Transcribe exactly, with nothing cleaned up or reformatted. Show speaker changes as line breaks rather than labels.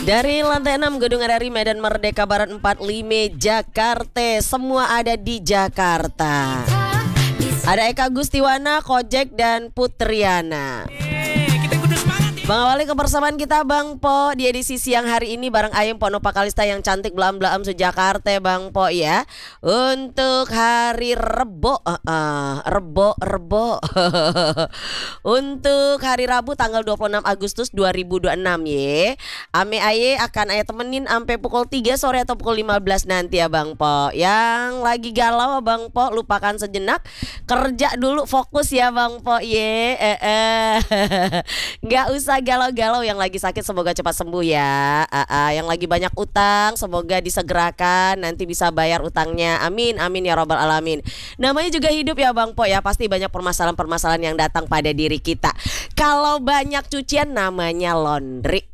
Dari lantai enam Gedung R R I Medan Merdeka Barat empat puluh lima Jakarta. Semua ada di Jakarta. Ada Eka Gustiwana, Kojek dan Putriana. Bang awali kebersamaan kita Bang Po di edisi siang hari ini bareng Ayem Pono Pakalista yang cantik belam-belam se-Jakarta Bang Po ya. Untuk hari Rebo uh, uh, Rebo Rebo Untuk hari Rabu tanggal dua puluh enam Agustus dua ribu dua puluh enam ye. Ame aye akan aye temenin sampai pukul tiga sore atau pukul lima belas nanti ya Bang Po. Yang lagi galau Bang Po lupakan sejenak, kerja dulu, fokus ya Bang Po ye. Eh, eh. Nggak usah galau-galau. Yang lagi sakit semoga cepat sembuh ya. uh, uh, Yang lagi banyak utang semoga disegerakan, nanti bisa bayar utangnya. Amin amin ya robbal alamin. Namanya juga hidup ya Bang Po ya. Pasti banyak permasalahan-permasalahan yang datang pada diri kita. Kalau banyak cucian namanya laundry.